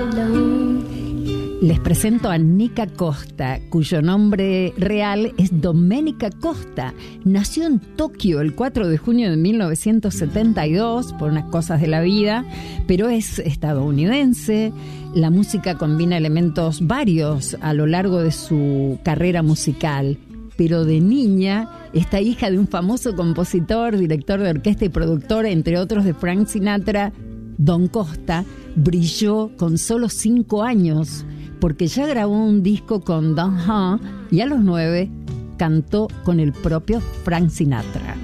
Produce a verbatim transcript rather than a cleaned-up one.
Les presento a Nica Costa, cuyo nombre real es Domenica Costa. Nació en Tokio el cuatro de junio de mil novecientos setenta y dos, por unas cosas de la vida, pero es estadounidense. La música combina elementos varios a lo largo de su carrera musical. Pero de niña, esta hija de un famoso compositor, director de orquesta y productor, entre otros de Frank Sinatra, Don Costa, brilló con solo cinco años, porque ya grabó un disco con Don Juan y a los nueve cantó con el propio Frank Sinatra.